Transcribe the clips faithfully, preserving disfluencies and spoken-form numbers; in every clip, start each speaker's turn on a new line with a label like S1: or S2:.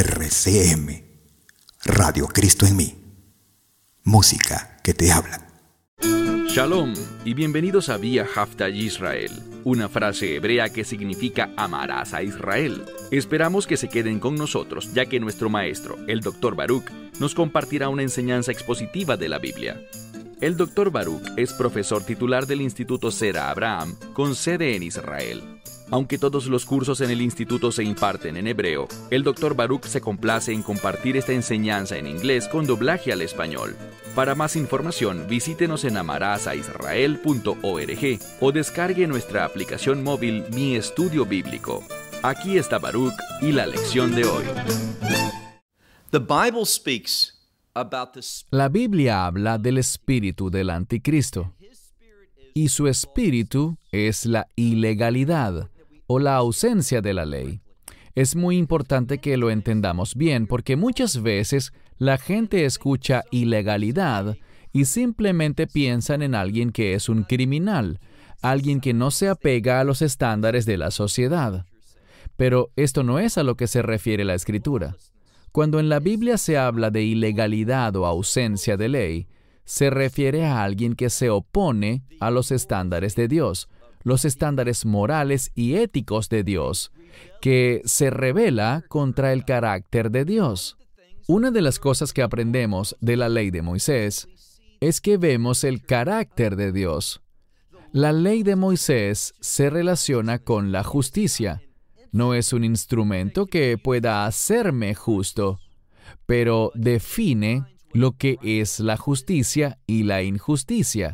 S1: R C M, Radio Cristo en mí. Música que te habla.
S2: Shalom y bienvenidos a Vía Hafta Yisrael, una frase hebrea que significa amarás a Israel. Esperamos que se queden con nosotros, ya que nuestro maestro, el doctor Baruch, nos compartirá una enseñanza expositiva de la Biblia. El doctor Baruch es profesor titular del Instituto Sera Abraham, con sede en Israel. Aunque todos los cursos en el instituto se imparten en hebreo, el doctor Baruch se complace en compartir esta enseñanza en inglés con doblaje al español. Para más información, visítenos en amarasaisrael punto org o descargue nuestra aplicación móvil Mi Estudio Bíblico. Aquí está Baruch y la lección de hoy.
S3: The Bible speaks about the
S4: La Biblia habla del espíritu del anticristo, y su espíritu es la ilegalidad o la ausencia de la ley. Es muy importante que lo entendamos bien porque muchas veces la gente escucha ilegalidad y simplemente piensan en alguien que es un criminal, alguien que no se apega a los estándares de la sociedad. Pero esto no es a lo que se refiere la Escritura. Cuando en la Biblia se habla de ilegalidad o ausencia de ley, se refiere a alguien que se opone a los estándares de Dios, los estándares morales y éticos de Dios, que se rebela contra el carácter de Dios. Una de las cosas que aprendemos de la ley de Moisés es que vemos el carácter de Dios. La ley de Moisés se relaciona con la justicia. No es un instrumento que pueda hacerme justo, pero define lo que es la justicia y la injusticia.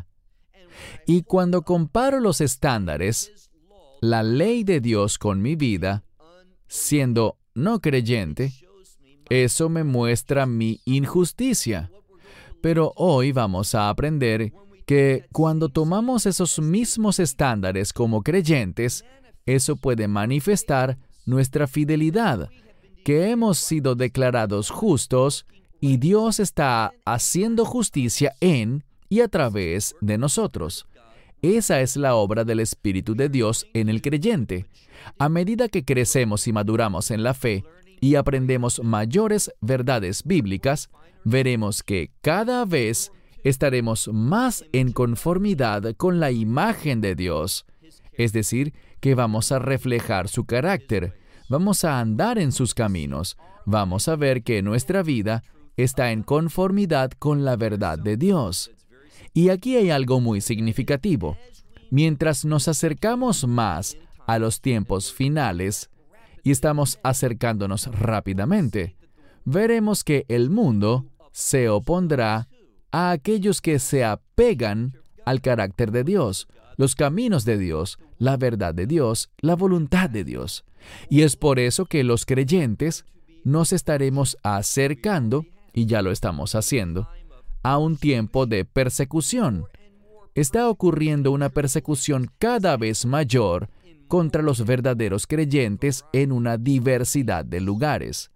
S4: Y cuando comparo los estándares, la ley de Dios con mi vida, siendo no creyente, eso me muestra mi injusticia. Pero hoy vamos a aprender que cuando tomamos esos mismos estándares como creyentes, eso puede manifestar nuestra fidelidad, que hemos sido declarados justos y Dios está haciendo justicia en y a través de nosotros. Esa es la obra del Espíritu de Dios en el creyente. A medida que crecemos y maduramos en la fe y aprendemos mayores verdades bíblicas, veremos que cada vez estaremos más en conformidad con la imagen de Dios. Es decir, que vamos a reflejar su carácter, vamos a andar en sus caminos, vamos a ver que nuestra vida está en conformidad con la verdad de Dios. Y aquí hay algo muy significativo. Mientras nos acercamos más a los tiempos finales y estamos acercándonos rápidamente, veremos que el mundo se opondrá a aquellos que se apegan al carácter de Dios, los caminos de Dios, la verdad de Dios, la voluntad de Dios. Y es por eso que los creyentes nos estaremos acercando, y ya lo estamos haciendo, a un tiempo de persecución. Está ocurriendo una persecución cada vez mayor contra los verdaderos creyentes en una diversidad de lugares.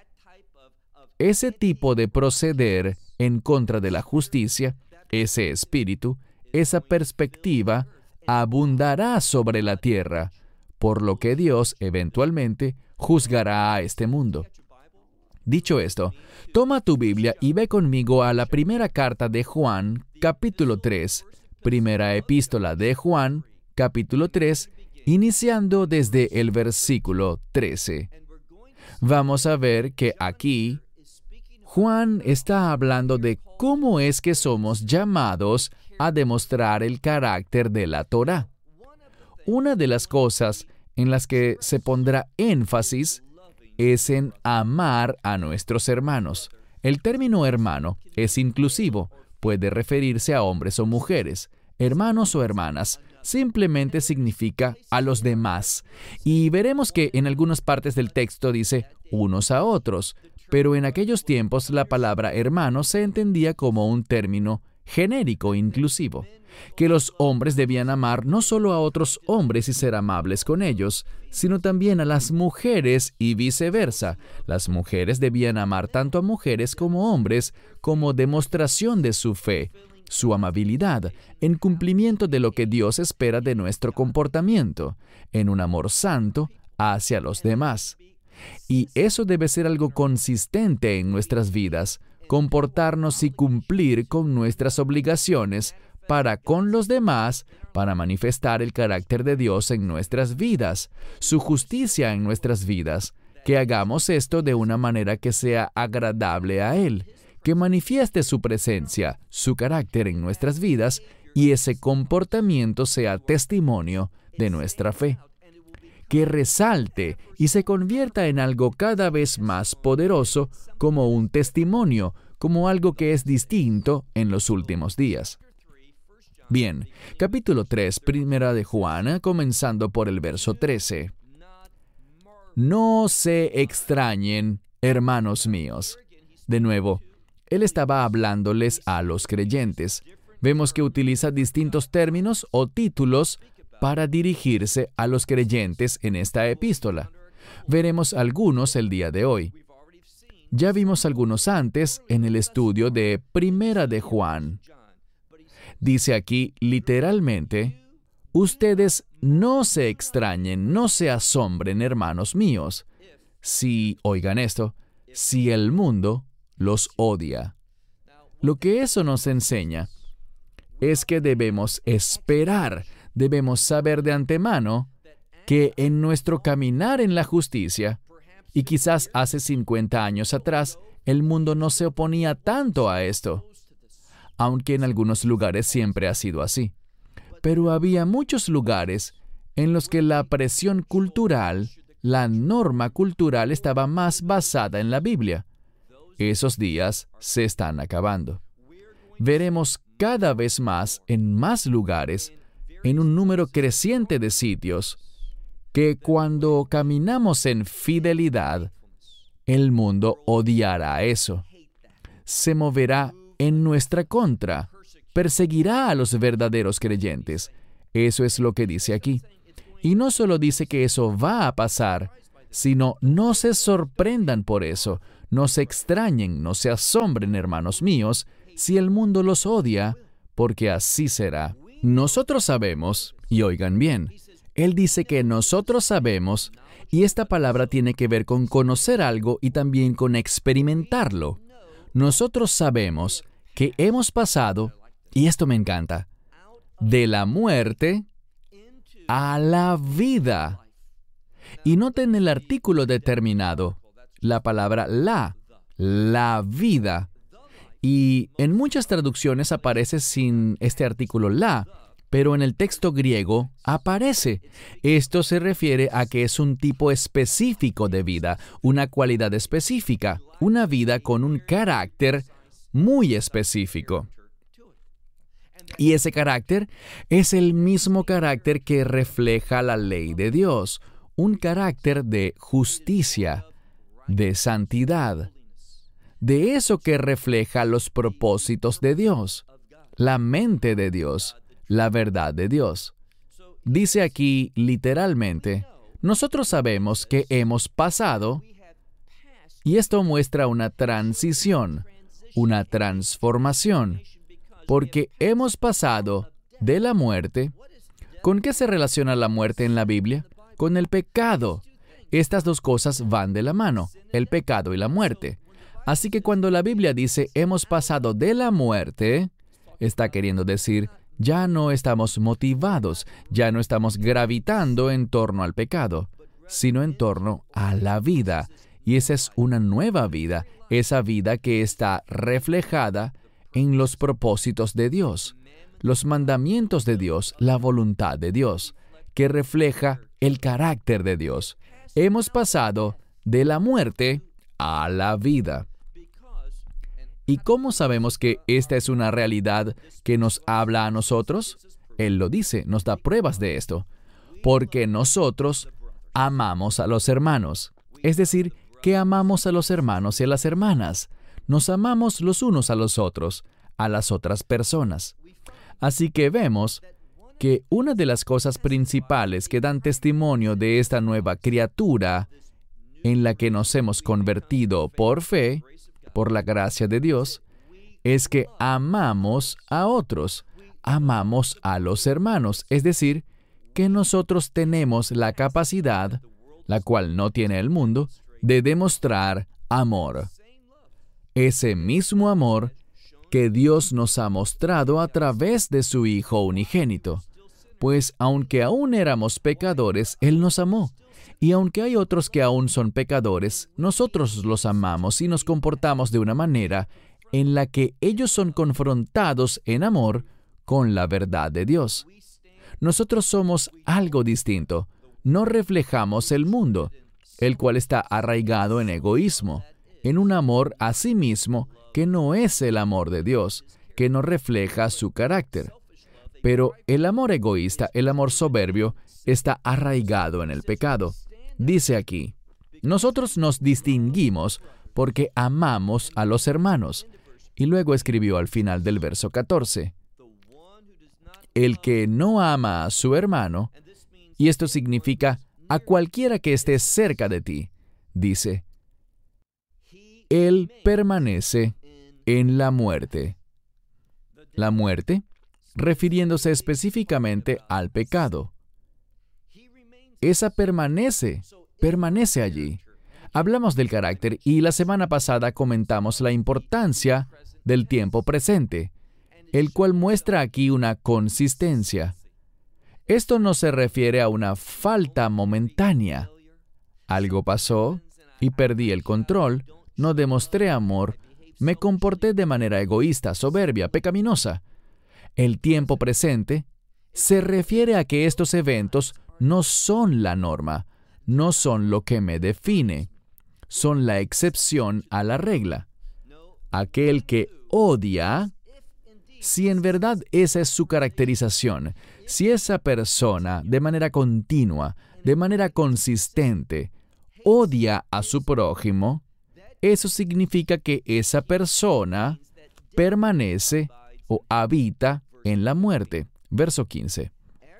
S4: Ese tipo de proceder en contra de la justicia, ese espíritu, esa perspectiva, abundará sobre la tierra, por lo que Dios eventualmente juzgará a este mundo. Dicho esto, toma tu Biblia y ve conmigo a la primera carta de Juan, capítulo tres, primera epístola de Juan, capítulo tres, iniciando desde el versículo trece. Vamos a ver que aquí Juan está hablando de cómo es que somos llamados a demostrar el carácter de la Torá. Una de las cosas en las que se pondrá énfasis es en amar a nuestros hermanos. El término hermano es inclusivo, puede referirse a hombres o mujeres, hermanos o hermanas, simplemente significa a los demás. Y veremos que en algunas partes del texto dice unos a otros, pero en aquellos tiempos la palabra hermano se entendía como un término genérico inclusivo, que los hombres debían amar no solo a otros hombres y ser amables con ellos, sino también a las mujeres y viceversa. Las mujeres debían amar tanto a mujeres como hombres como demostración de su fe, su amabilidad, en cumplimiento de lo que Dios espera de nuestro comportamiento, en un amor santo hacia los demás. Y eso debe ser algo consistente en nuestras vidas, comportarnos y cumplir con nuestras obligaciones para con los demás, para manifestar el carácter de Dios en nuestras vidas, su justicia en nuestras vidas, que hagamos esto de una manera que sea agradable a Él, que manifieste su presencia, su carácter en nuestras vidas, y ese comportamiento sea testimonio de nuestra fe, que resalte y se convierta en algo cada vez más poderoso, como un testimonio, como algo que es distinto en los últimos días. Bien, capítulo tres, primera de Juan, comenzando por el verso trece. No se extrañen, hermanos míos. De nuevo, él estaba hablándoles a los creyentes. Vemos que utiliza distintos términos o títulos para dirigirse a los creyentes en esta epístola. Veremos algunos el día de hoy. Ya vimos algunos antes en el estudio de Primera de Juan. Dice aquí literalmente, ustedes no se extrañen, no se asombren, hermanos míos, si, oigan esto, si el mundo los odia. Lo que eso nos enseña es que debemos esperar, debemos saber de antemano que en nuestro caminar en la justicia, y quizás hace cincuenta años atrás, el mundo no se oponía tanto a esto, aunque en algunos lugares siempre ha sido así. Pero había muchos lugares en los que la presión cultural, la norma cultural estaba más basada en la Biblia. Esos días se están acabando. Veremos cada vez más en más lugares, en un número creciente de sitios, que cuando caminamos en fidelidad, el mundo odiará eso. Se moverá en nuestra contra, perseguirá a los verdaderos creyentes. Eso es lo que dice aquí. Y no solo dice que eso va a pasar, sino no se sorprendan por eso, no se extrañen, no se asombren, hermanos míos, si el mundo los odia, porque así será. Nosotros sabemos, y oigan bien, Él dice que nosotros sabemos, y esta palabra tiene que ver con conocer algo y también con experimentarlo. Nosotros sabemos que hemos pasado, y esto me encanta, de la muerte a la vida. Y noten el artículo determinado, la palabra la, la vida. Y en muchas traducciones aparece sin este artículo la, pero en el texto griego aparece. Esto se refiere a que es un tipo específico de vida, una cualidad específica, una vida con un carácter muy específico. Y ese carácter es el mismo carácter que refleja la ley de Dios, un carácter de justicia, de santidad, de eso que refleja los propósitos de Dios, la mente de Dios, la verdad de Dios. Dice aquí literalmente, nosotros sabemos que hemos pasado, y esto muestra una transición, una transformación, porque hemos pasado de la muerte. ¿Con qué se relaciona la muerte en la Biblia? Con el pecado. Estas dos cosas van de la mano, el pecado y la muerte. Así que cuando la Biblia dice hemos pasado de la muerte, está queriendo decir ya no estamos motivados, ya no estamos gravitando en torno al pecado, sino en torno a la vida. Y esa es una nueva vida, esa vida que está reflejada en los propósitos de Dios, los mandamientos de Dios, la voluntad de Dios, que refleja el carácter de Dios. Hemos pasado de la muerte a la vida. ¿Y cómo sabemos que esta es una realidad que nos habla a nosotros? Él lo dice, nos da pruebas de esto. Porque nosotros amamos a los hermanos. Es decir, que amamos a los hermanos y a las hermanas. Nos amamos los unos a los otros, a las otras personas. Así que vemos que una de las cosas principales que dan testimonio de esta nueva criatura en la que nos hemos convertido por fe, por la gracia de Dios, es que amamos a otros, amamos a los hermanos, es decir, que nosotros tenemos la capacidad, la cual no tiene el mundo, de demostrar amor. Ese mismo amor que Dios nos ha mostrado a través de su Hijo unigénito. Pues aunque aún éramos pecadores, Él nos amó. Y aunque hay otros que aún son pecadores, nosotros los amamos y nos comportamos de una manera en la que ellos son confrontados en amor con la verdad de Dios. Nosotros somos algo distinto. No reflejamos el mundo, el cual está arraigado en egoísmo, en un amor a sí mismo que no es el amor de Dios, que no refleja su carácter. Pero el amor egoísta, el amor soberbio, está arraigado en el pecado. Dice aquí, nosotros nos distinguimos porque amamos a los hermanos. Y luego escribió al final del verso catorce, el que no ama a su hermano, y esto significa a cualquiera que esté cerca de ti, dice, él permanece en la muerte. La muerte, refiriéndose específicamente al pecado. Esa permanece, permanece allí. Hablamos del carácter y la semana pasada comentamos la importancia del tiempo presente, el cual muestra aquí una consistencia. Esto no se refiere a una falta momentánea. Algo pasó y perdí el control, no demostré amor, me comporté de manera egoísta, soberbia, pecaminosa. El tiempo presente se refiere a que estos eventos no son la norma, no son lo que me define, son la excepción a la regla. Aquel que odia, si en verdad esa es su caracterización, si esa persona de manera continua, de manera consistente, odia a su prójimo, eso significa que esa persona permanece o habita en la muerte. Verso quince.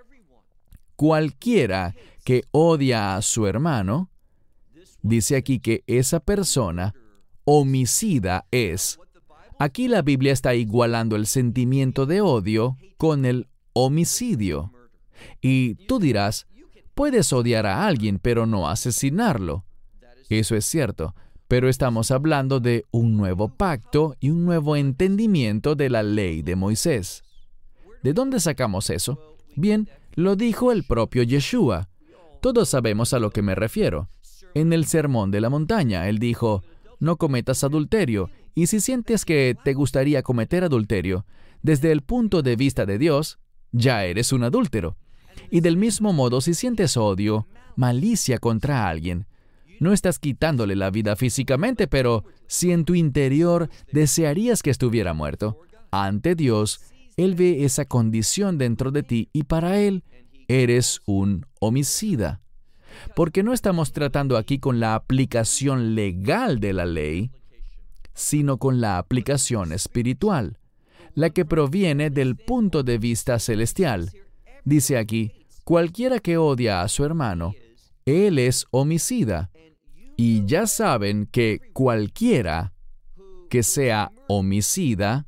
S4: Cualquiera que odia a su hermano, dice aquí que esa persona homicida es. Aquí la Biblia está igualando el sentimiento de odio con el homicidio. Y tú dirás, puedes odiar a alguien, pero no asesinarlo. Eso es cierto, pero estamos hablando de un nuevo pacto y un nuevo entendimiento de la ley de Moisés. ¿De dónde sacamos eso? Bien, lo dijo el propio Yeshua. Todos sabemos a lo que me refiero. En el Sermón de la Montaña, Él dijo, no cometas adulterio, y si sientes que te gustaría cometer adulterio, desde el punto de vista de Dios, ya eres un adúltero. Y del mismo modo, si sientes odio, malicia contra alguien, no estás quitándole la vida físicamente, pero si en tu interior desearías que estuviera muerto, ante Dios, Él ve esa condición dentro de ti y para Él eres un homicida. Porque no estamos tratando aquí con la aplicación legal de la ley, sino con la aplicación espiritual, la que proviene del punto de vista celestial. Dice aquí, cualquiera que odia a su hermano, él es homicida. Y ya saben que cualquiera que sea homicida,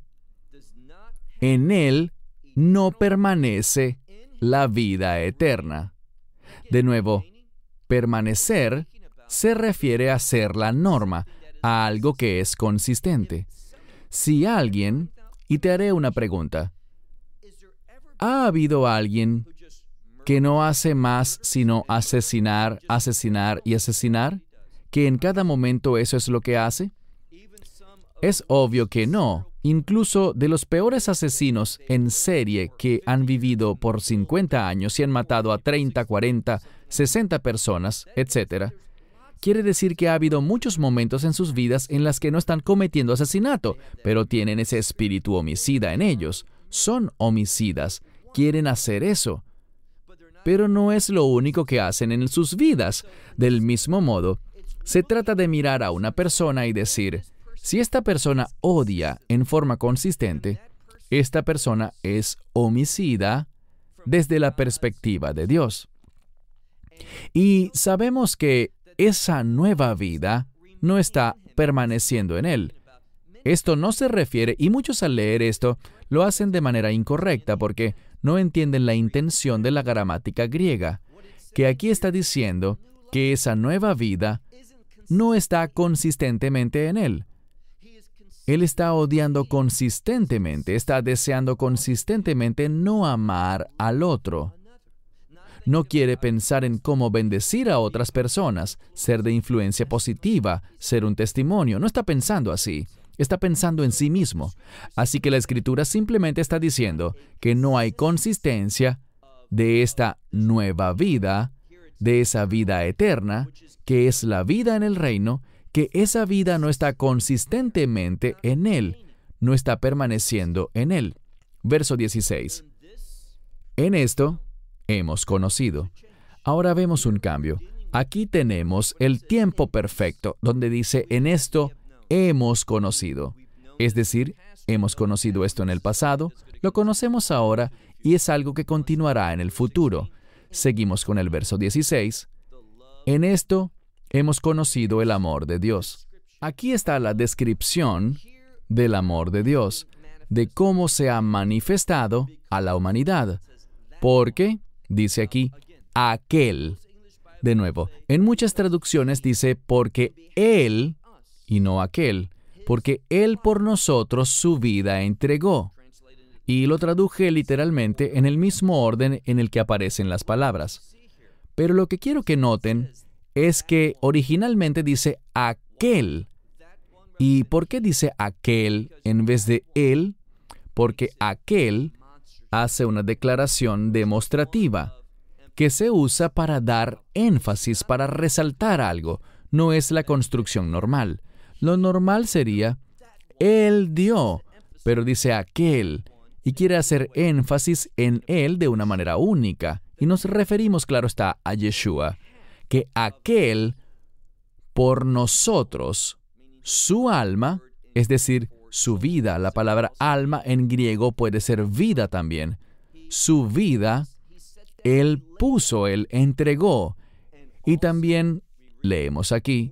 S4: en él no permanece la vida eterna. De nuevo, permanecer se refiere a ser la norma, a algo que es consistente. Si alguien, y te haré una pregunta, ¿ha habido alguien que no hace más sino asesinar, asesinar y asesinar? ¿Que en cada momento eso es lo que hace? Es obvio que no. Incluso de los peores asesinos en serie que han vivido por cincuenta años y han matado a treinta, cuarenta, sesenta personas, etcétera, quiere decir que ha habido muchos momentos en sus vidas en las que no están cometiendo asesinato, pero tienen ese espíritu homicida en ellos. Son homicidas, quieren hacer eso. Pero no es lo único que hacen en sus vidas. Del mismo modo, se trata de mirar a una persona y decir, si esta persona odia en forma consistente, esta persona es homicida desde la perspectiva de Dios. Y sabemos que esa nueva vida no está permaneciendo en él. Esto no se refiere, y muchos al leer esto lo hacen de manera incorrecta porque no entienden la intención de la gramática griega, que aquí está diciendo que esa nueva vida no está consistentemente en Él. Él está odiando consistentemente, está deseando consistentemente no amar al otro. No quiere pensar en cómo bendecir a otras personas, ser de influencia positiva, ser un testimonio. No está pensando así. Está pensando en sí mismo. Así que la Escritura simplemente está diciendo que no hay consistencia de esta nueva vida, de esa vida eterna, que es la vida en el reino, que esa vida no está consistentemente en Él, no está permaneciendo en Él. Verso dieciséis. En esto hemos conocido. Ahora vemos un cambio. Aquí tenemos el tiempo perfecto, donde dice, en esto hemos conocido. Es decir, hemos conocido esto en el pasado, lo conocemos ahora y es algo que continuará en el futuro. Seguimos con el verso dieciséis. En esto hemos conocido el amor de Dios. Aquí está la descripción del amor de Dios, de cómo se ha manifestado a la humanidad. Porque, dice aquí, aquel. De nuevo, en muchas traducciones dice porque Él, y no aquel, porque Él por nosotros su vida entregó. Y lo traduje literalmente en el mismo orden en el que aparecen las palabras. Pero lo que quiero que noten es que originalmente dice aquel. ¿Y por qué dice aquel en vez de él? Porque aquel hace una declaración demostrativa que se usa para dar énfasis, para resaltar algo. No es la construcción normal. Lo normal sería él dio, pero dice aquel y quiere hacer énfasis en él de una manera única. Y nos referimos, claro está, a Yeshua, que aquel por nosotros, su alma, es decir, su vida, la palabra alma en griego puede ser vida también, su vida, Él puso, Él entregó. Y también leemos aquí,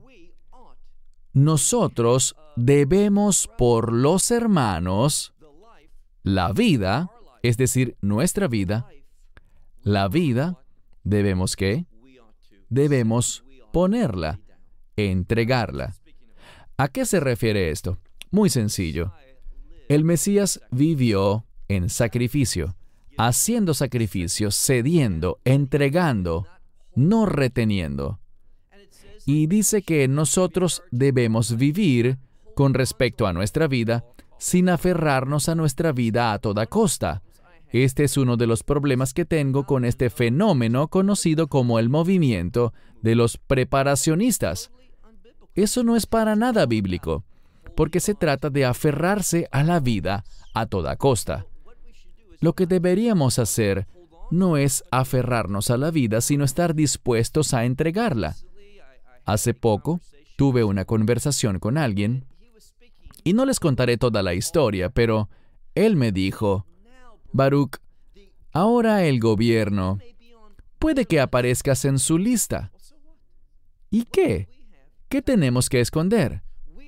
S4: nosotros debemos por los hermanos la vida, es decir, nuestra vida, la vida, debemos ¿qué? Debemos ponerla, entregarla. ¿A qué se refiere esto? Muy sencillo. El Mesías vivió en sacrificio, haciendo sacrificio, cediendo, entregando, no reteniendo. Y dice que nosotros debemos vivir con respecto a nuestra vida sin aferrarnos a nuestra vida a toda costa. Este es uno de los problemas que tengo con este fenómeno conocido como el movimiento de los preparacionistas. Eso no es para nada bíblico, porque se trata de aferrarse a la vida a toda costa. Lo que deberíamos hacer no es aferrarnos a la vida, sino estar dispuestos a entregarla. Hace poco tuve una conversación con alguien, y no les contaré toda la historia, pero él me dijo, Baruch, ahora el gobierno puede que aparezcas en su lista. ¿Y qué? ¿Qué tenemos que esconder?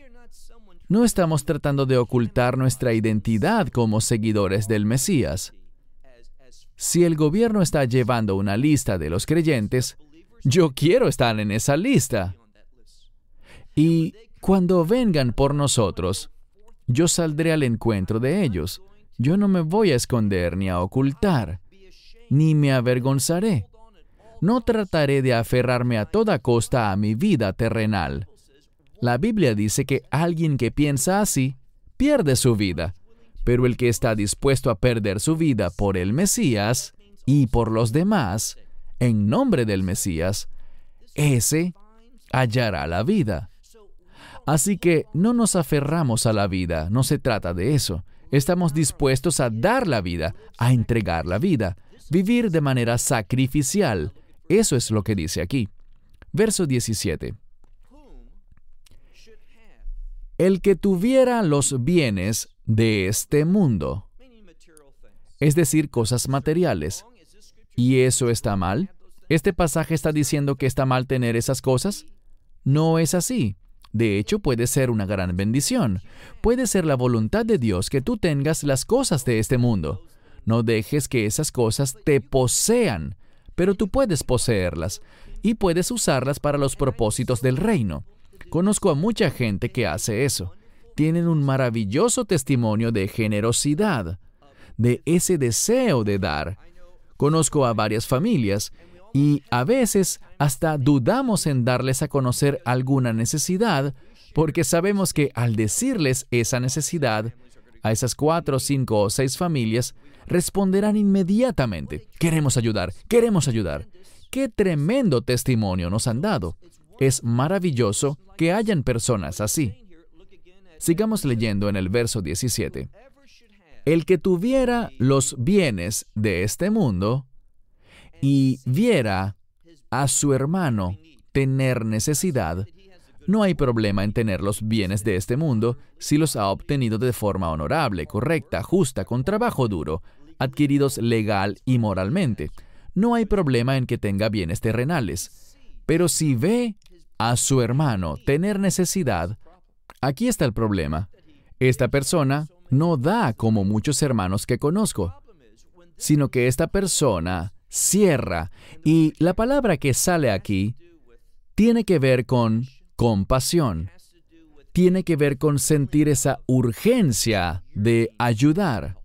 S4: No estamos tratando de ocultar nuestra identidad como seguidores del Mesías. Si el gobierno está llevando una lista de los creyentes, yo quiero estar en esa lista. Y cuando vengan por nosotros, yo saldré al encuentro de ellos. Yo no me voy a esconder ni a ocultar, ni me avergonzaré. No trataré de aferrarme a toda costa a mi vida terrenal. La Biblia dice que alguien que piensa así, pierde su vida. Pero el que está dispuesto a perder su vida por el Mesías y por los demás, en nombre del Mesías, ese hallará la vida. Así que no nos aferramos a la vida, no se trata de eso. Estamos dispuestos a dar la vida, a entregar la vida, vivir de manera sacrificial. Eso es lo que dice aquí. Verso diecisiete. El que tuviera los bienes de este mundo, es decir, cosas materiales. ¿Y eso está mal? ¿Este pasaje está diciendo que está mal tener esas cosas? No es así. De hecho, puede ser una gran bendición. Puede ser la voluntad de Dios que tú tengas las cosas de este mundo. No dejes que esas cosas te posean, pero tú puedes poseerlas y puedes usarlas para los propósitos del reino. Conozco a mucha gente que hace eso. Tienen un maravilloso testimonio de generosidad, de ese deseo de dar. Conozco a varias familias y a veces hasta dudamos en darles a conocer alguna necesidad porque sabemos que al decirles esa necesidad, a esas cuatro, cinco o seis familias responderán inmediatamente: queremos ayudar, queremos ayudar. ¡Qué tremendo testimonio nos han dado! Es maravilloso que hayan personas así. Sigamos leyendo en el verso diecisiete. El que tuviera los bienes de este mundo y viera a su hermano tener necesidad, no hay problema en tener los bienes de este mundo si los ha obtenido de forma honorable, correcta, justa, con trabajo duro, adquiridos legal y moralmente. No hay problema en que tenga bienes terrenales. Pero si ve a su hermano tener necesidad, aquí está el problema. Esta persona no da como muchos hermanos que conozco, sino que esta persona cierra. Y la palabra que sale aquí tiene que ver con compasión. Tiene que ver con sentir esa urgencia de ayudar.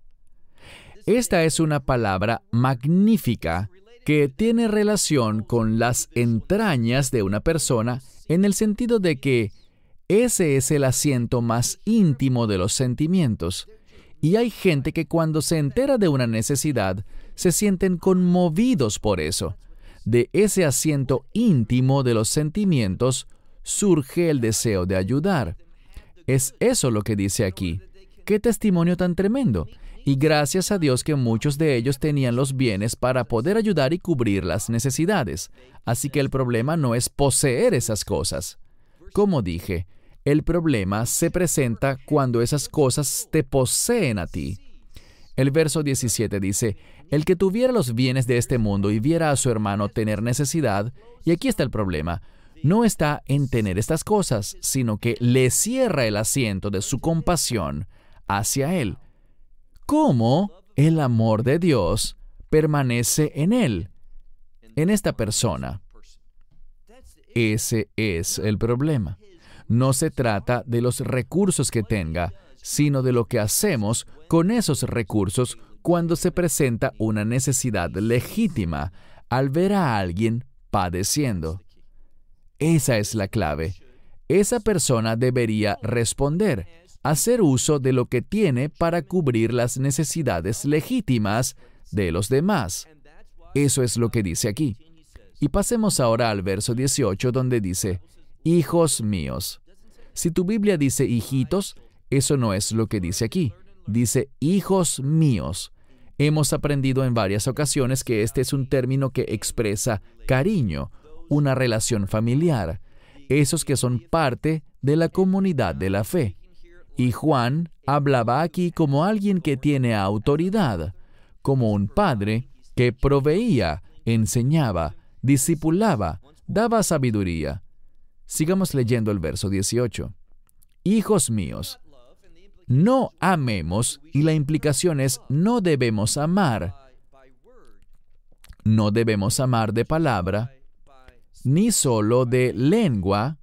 S4: Esta es una palabra magnífica que tiene relación con las entrañas de una persona en el sentido de que ese es el asiento más íntimo de los sentimientos. Y hay gente que cuando se entera de una necesidad, se sienten conmovidos por eso. De ese asiento íntimo de los sentimientos surge el deseo de ayudar. Es eso lo que dice aquí. ¡Qué testimonio tan tremendo! Y gracias a Dios que muchos de ellos tenían los bienes para poder ayudar y cubrir las necesidades. Así que el problema no es poseer esas cosas. Como dije, el problema se presenta cuando esas cosas te poseen a ti. El verso diecisiete dice: el que tuviera los bienes de este mundo y viera a su hermano tener necesidad, y aquí está el problema, no está en tener estas cosas, sino que le cierra el asiento de su compasión hacia él. ¿Cómo el amor de Dios permanece en él, en esta persona? Ese es el problema. No se trata de los recursos que tenga, sino de lo que hacemos con esos recursos cuando se presenta una necesidad legítima al ver a alguien padeciendo. Esa es la clave. Esa persona debería responder, hacer uso de lo que tiene para cubrir las necesidades legítimas de los demás. Eso es lo que dice aquí. Y pasemos ahora al verso dieciocho, donde dice: hijos míos. Si tu Biblia dice hijitos, eso no es lo que dice aquí. Dice hijos míos. Hemos aprendido en varias ocasiones que este es un término que expresa cariño, una relación familiar, esos que son parte de la comunidad de la fe. Y Juan hablaba aquí como alguien que tiene autoridad, como un padre que proveía, enseñaba, discipulaba, daba sabiduría. Sigamos leyendo el verso dieciocho. Hijos míos, no amemos, y la implicación es no debemos amar. No debemos amar de palabra, ni solo de lengua,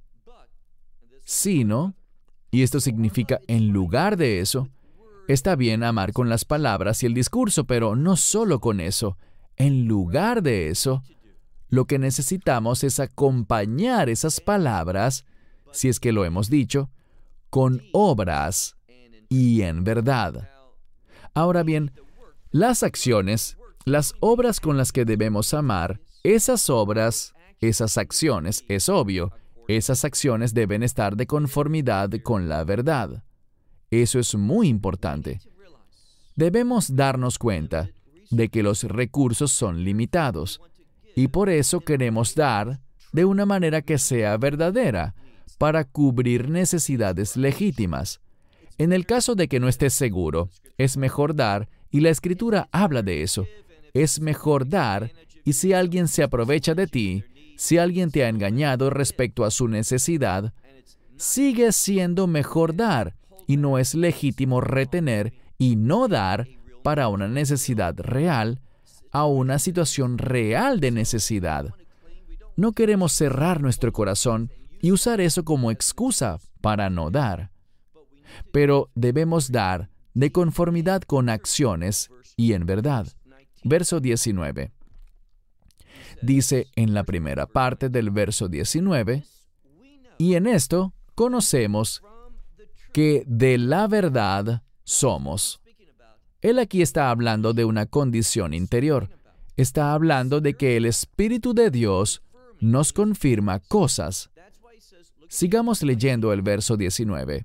S4: sino, y esto significa en lugar de eso, está bien amar con las palabras y el discurso, pero no solo con eso. En lugar de eso, lo que necesitamos es acompañar esas palabras, si es que lo hemos dicho, con obras y en verdad. Ahora bien, las acciones, las obras con las que debemos amar, esas obras, esas acciones, es obvio, esas acciones deben estar de conformidad con la verdad. Eso es muy importante. Debemos darnos cuenta de que los recursos son limitados y por eso queremos dar de una manera que sea verdadera para cubrir necesidades legítimas. En el caso de que no estés seguro, es mejor dar, y la Escritura habla de eso. Es mejor dar, y si alguien se aprovecha de ti, si alguien te ha engañado respecto a su necesidad, sigue siendo mejor dar, y no es legítimo retener y no dar para una necesidad real, a una situación real de necesidad. No queremos cerrar nuestro corazón y usar eso como excusa para no dar. Pero debemos dar de conformidad con acciones y en verdad. Verso diecinueve. Dice en la primera parte del verso diecinueve, y en esto conocemos que de la verdad somos. Él aquí está hablando de una condición interior. Está hablando de que el Espíritu de Dios nos confirma cosas. Sigamos leyendo el verso diecinueve.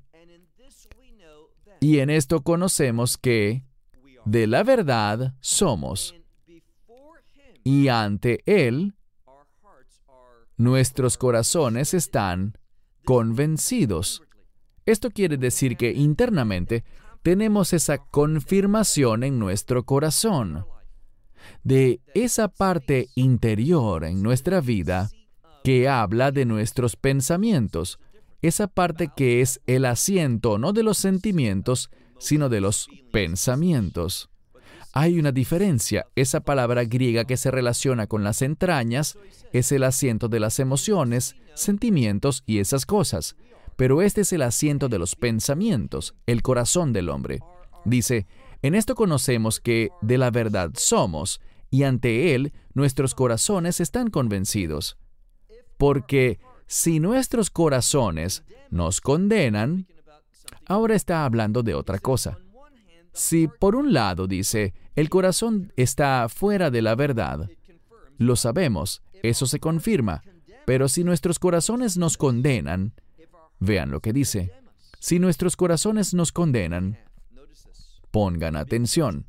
S4: Y en esto conocemos que de la verdad somos. Y ante Él, nuestros corazones están convencidos. Esto quiere decir que internamente tenemos esa confirmación en nuestro corazón de esa parte interior en nuestra vida que habla de nuestros pensamientos, esa parte que es el asiento no de los sentimientos, sino de los pensamientos. Hay una diferencia. Esa palabra griega que se relaciona con las entrañas es el asiento de las emociones, sentimientos y esas cosas. Pero este es el asiento de los pensamientos, el corazón del hombre. Dice, en esto conocemos que de la verdad somos, y ante Él nuestros corazones están convencidos. Porque si nuestros corazones nos condenan, ahora está hablando de otra cosa. Si por un lado dice, el corazón está fuera de la verdad, lo sabemos, eso se confirma. Pero si nuestros corazones nos condenan, vean lo que dice. Si nuestros corazones nos condenan, pongan atención,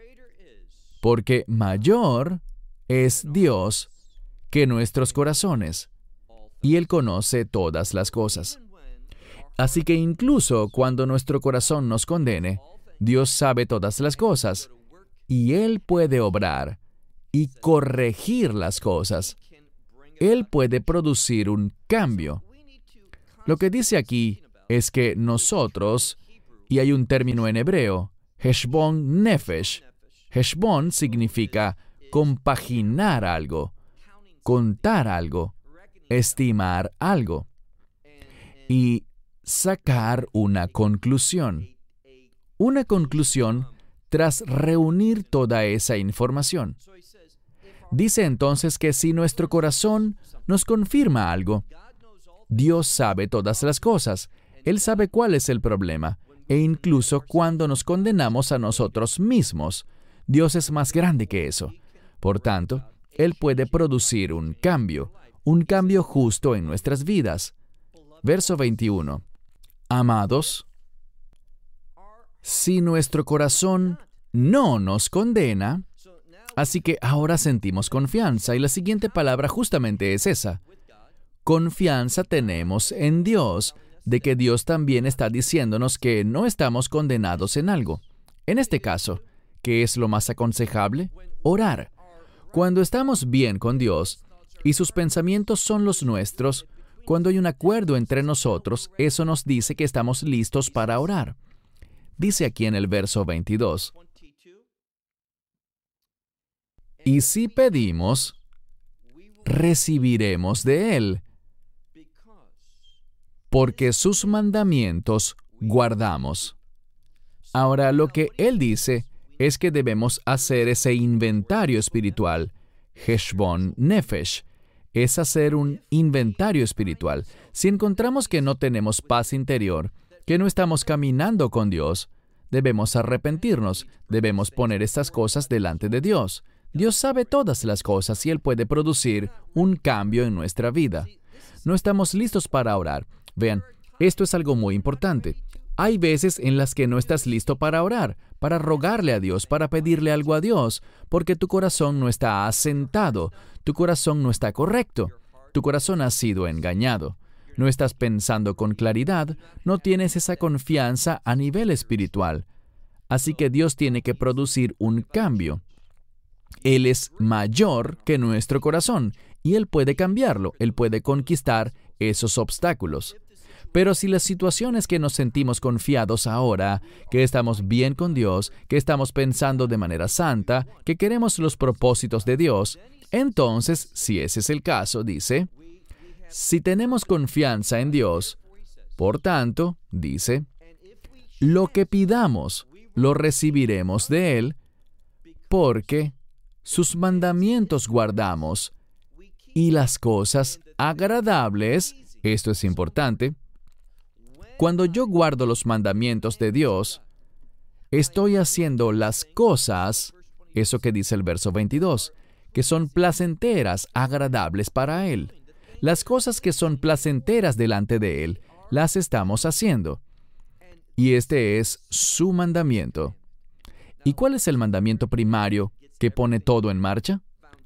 S4: porque mayor es Dios que nuestros corazones, y Él conoce todas las cosas. Así que incluso cuando nuestro corazón nos condene, Dios sabe todas las cosas, y Él puede obrar y corregir las cosas. Él puede producir un cambio. Lo que dice aquí es que nosotros, y hay un término en hebreo, Heshbon Nefesh. Heshbon significa compaginar algo, contar algo, estimar algo y sacar una conclusión. Una conclusión tras reunir toda esa información. Dice entonces que si nuestro corazón nos confirma algo, Dios sabe todas las cosas. Él sabe cuál es el problema. E incluso cuando nos condenamos a nosotros mismos, Dios es más grande que eso. Por tanto, Él puede producir un cambio, un cambio justo en nuestras vidas. Verso veintiuno. Amados, si nuestro corazón no nos condena, así que ahora sentimos confianza, y la siguiente palabra justamente es esa. Confianza tenemos en Dios, de que Dios también está diciéndonos que no estamos condenados en algo. En este caso, ¿qué es lo más aconsejable? Orar. Cuando estamos bien con Dios y sus pensamientos son los nuestros, cuando hay un acuerdo entre nosotros, eso nos dice que estamos listos para orar. Dice aquí en el verso veintidós, y si pedimos, recibiremos de Él, porque sus mandamientos guardamos. Ahora, lo que Él dice es que debemos hacer ese inventario espiritual. Heshbon Nefesh es hacer un inventario espiritual. Si encontramos que no tenemos paz interior, que no estamos caminando con Dios, debemos arrepentirnos, debemos poner estas cosas delante de Dios. Dios sabe todas las cosas y Él puede producir un cambio en nuestra vida. No estamos listos para orar. Vean, esto es algo muy importante. Hay veces en las que no estás listo para orar, para rogarle a Dios, para pedirle algo a Dios, porque tu corazón no está asentado, tu corazón no está correcto, tu corazón ha sido engañado. No estás pensando con claridad, no tienes esa confianza a nivel espiritual. Así que Dios tiene que producir un cambio. Él es mayor que nuestro corazón y Él puede cambiarlo, Él puede conquistar esos obstáculos. Pero si las situaciones que nos sentimos confiados ahora, que estamos bien con Dios, que estamos pensando de manera santa, que queremos los propósitos de Dios, entonces, si ese es el caso, dice, Si tenemos confianza en Dios, por tanto, dice, lo que pidamos, lo recibiremos de Él, porque sus mandamientos guardamos, y las cosas agradables, esto es importante, cuando yo guardo los mandamientos de Dios, estoy haciendo las cosas, eso que dice el verso veintidós, que son placenteras, agradables para Él. Las cosas que son placenteras delante de Él, las estamos haciendo. Y este es su mandamiento. ¿Y cuál es el mandamiento primario que pone todo en marcha?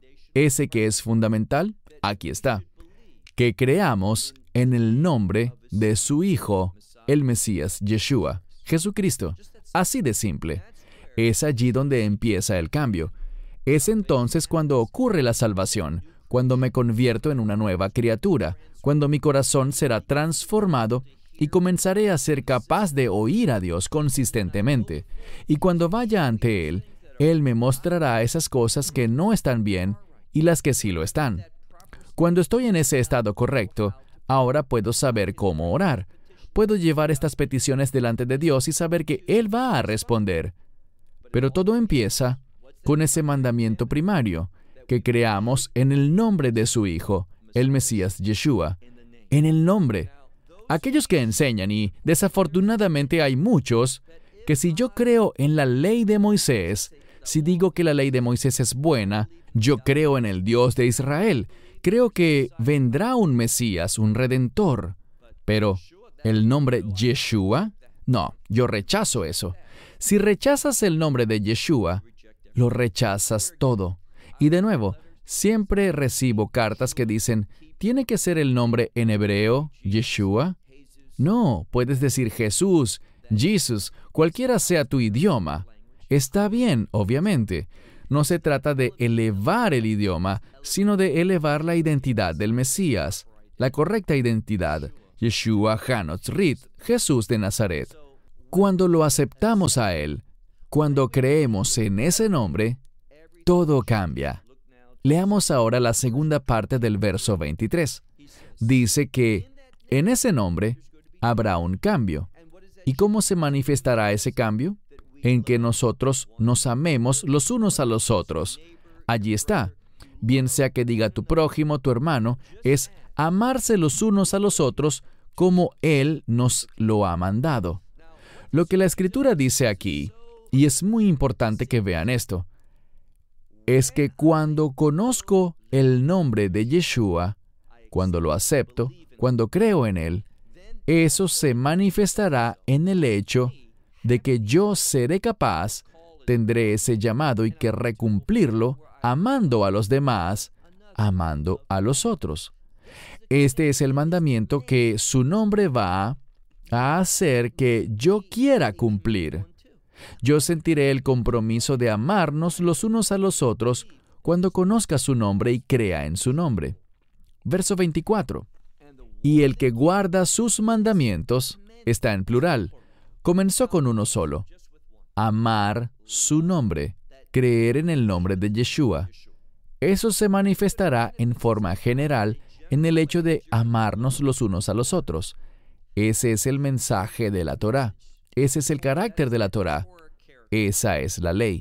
S4: Ese que es fundamental, aquí está. Que creamos en el nombre de su Hijo, el Mesías, Yeshua, Jesucristo. Así de simple. Es allí donde empieza el cambio. Es entonces cuando ocurre la salvación, cuando me convierto en una nueva criatura, cuando mi corazón será transformado y comenzaré a ser capaz de oír a Dios consistentemente. Y cuando vaya ante Él, Él me mostrará esas cosas que no están bien y las que sí lo están. Cuando estoy en ese estado correcto, ahora puedo saber cómo orar. Puedo llevar estas peticiones delante de Dios y saber que Él va a responder. Pero todo empieza con ese mandamiento primario, que creamos en el nombre de su Hijo, el Mesías Yeshua. En el nombre. Aquellos que enseñan, y desafortunadamente hay muchos, que si yo creo en la ley de Moisés, si digo que la ley de Moisés es buena, yo creo en el Dios de Israel. Creo que vendrá un Mesías, un Redentor. Pero, ¿el nombre Yeshua? No, yo rechazo eso. Si rechazas el nombre de Yeshua, lo rechazas todo. Y de nuevo, siempre recibo cartas que dicen, ¿tiene que ser el nombre en hebreo, Yeshua? No, puedes decir Jesús, Jesus, cualquiera sea tu idioma. Está bien, obviamente. No se trata de elevar el idioma, sino de elevar la identidad del Mesías, la correcta identidad, Yeshua HaNotzrit, Jesús de Nazaret. Cuando lo aceptamos a Él, cuando creemos en ese nombre, todo cambia. Leamos ahora la segunda parte del verso veintitrés. Dice que en ese nombre habrá un cambio. ¿Y cómo se manifestará ese cambio? En que nosotros nos amemos los unos a los otros. Allí está. Bien sea que diga tu prójimo, tu hermano, es amarse los unos a los otros como Él nos lo ha mandado. Lo que la Escritura dice aquí, y es muy importante que vean esto, es que cuando conozco el nombre de Yeshua, cuando lo acepto, cuando creo en Él, eso se manifestará en el hecho de que yo seré capaz, tendré ese llamado y querré cumplirlo, amando a los demás, amando a los otros. Este es el mandamiento que su nombre va a hacer que yo quiera cumplir. Yo sentiré el compromiso de amarnos los unos a los otros cuando conozca su nombre y crea en su nombre. Verso veinticuatro. Y el que guarda sus mandamientos, está en plural, comenzó con uno solo. Amar su nombre, creer en el nombre de Yeshua. Eso se manifestará en forma general en el hecho de amarnos los unos a los otros. Ese es el mensaje de la Torá. Ese es el carácter de la Torá. Esa es la ley.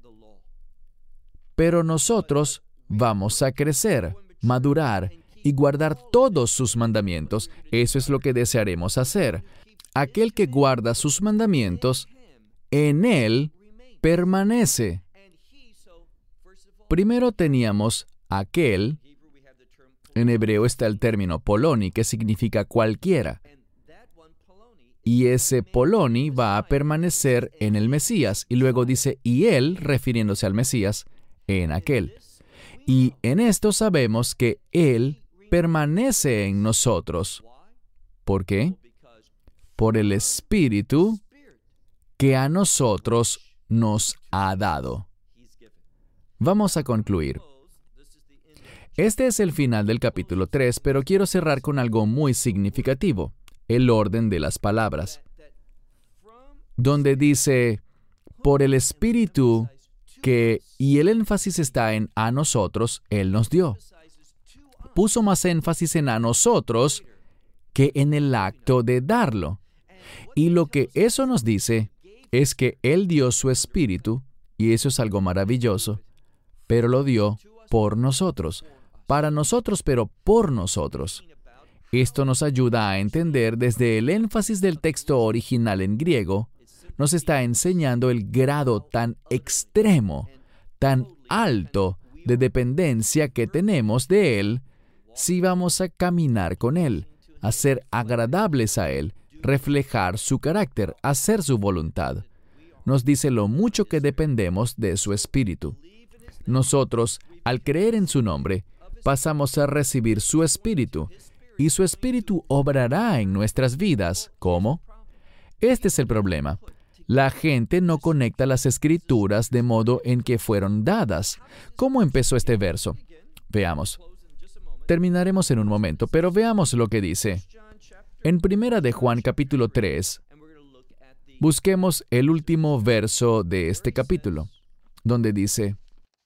S4: Pero nosotros vamos a crecer, madurar y guardar todos sus mandamientos. Eso es lo que desearemos hacer. Aquel que guarda sus mandamientos, en él permanece. Primero teníamos aquel. En hebreo está el término poloni, que significa cualquiera. Y ese poloni va a permanecer en el Mesías. Y luego dice, y él, refiriéndose al Mesías, en aquel. Y en esto sabemos que él permanece en nosotros. ¿Por qué? Por el Espíritu que a nosotros nos ha dado. Vamos a concluir. Este es el final del capítulo tres, pero quiero cerrar con algo muy significativo. El orden de las palabras, donde dice, por el Espíritu que, y el énfasis está en a nosotros, Él nos dio. puso más énfasis en a nosotros que en el acto de darlo. Y lo que eso nos dice es que Él dio su Espíritu, y eso es algo maravilloso, pero lo dio por nosotros, para nosotros, pero por nosotros. Esto nos ayuda a entender desde el énfasis del texto original en griego, nos está enseñando el grado tan extremo, tan alto de dependencia que tenemos de Él si vamos a caminar con Él, a ser agradables a Él, reflejar su carácter, hacer su voluntad. Nos dice lo mucho que dependemos de su Espíritu. Nosotros, al creer en su nombre, pasamos a recibir su Espíritu, y su Espíritu obrará en nuestras vidas. ¿Cómo? Este es el problema. La gente no conecta las Escrituras de modo en que fueron dadas. ¿Cómo empezó este verso? Veamos. Terminaremos en un momento, pero veamos lo que dice. En Primera de Juan capítulo tres, busquemos el último verso de este capítulo, donde dice: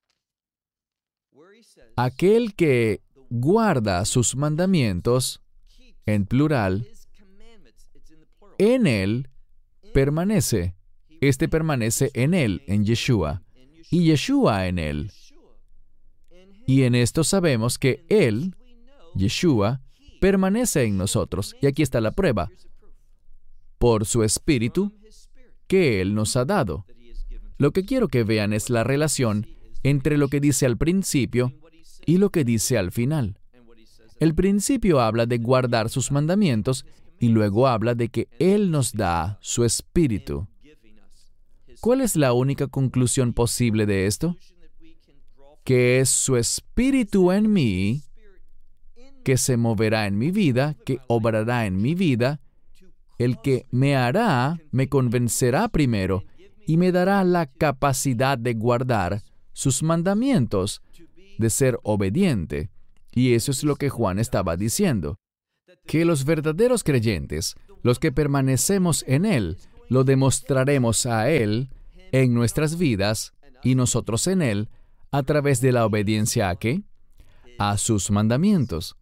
S4: aquel que guarda sus mandamientos, en plural, en Él permanece. Este permanece en Él, en Yeshua, y Yeshua en Él. Y en esto sabemos que Él, Yeshua, permanece en nosotros. Y aquí está la prueba. Por su Espíritu que Él nos ha dado. Lo que quiero que vean es la relación entre lo que dice al principio y lo que dice al final. El principio habla de guardar sus mandamientos y luego habla de que Él nos da su Espíritu. ¿Cuál es la única conclusión posible de esto? Que es su Espíritu en mí, que se moverá en mi vida, que obrará en mi vida, el que me hará, me convencerá primero y me dará la capacidad de guardar sus mandamientos, de ser obediente. Y eso es lo que Juan estaba diciendo, que los verdaderos creyentes, los que permanecemos en Él, lo demostraremos a Él en nuestras vidas y nosotros en Él a través de la obediencia ¿a qué? A sus mandamientos.